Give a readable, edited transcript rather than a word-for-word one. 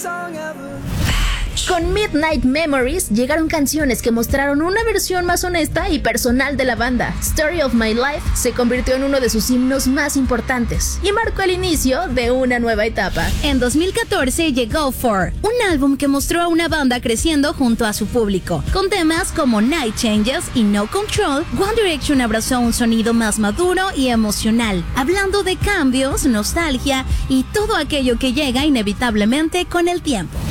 Con Midnight Memories llegaron canciones que mostraron una versión más honesta y personal de la banda. Story of My Life se convirtió en uno de sus himnos más importantes y marcó el inicio de una nueva etapa. En 2014 llegó For, un álbum que mostró a una banda creciendo junto a su público. Con temas como Night Changes y No Control, One Direction abrazó un sonido más maduro y emocional, hablando de cambios, nostalgia y todo aquello que llega inevitablemente con el tiempo.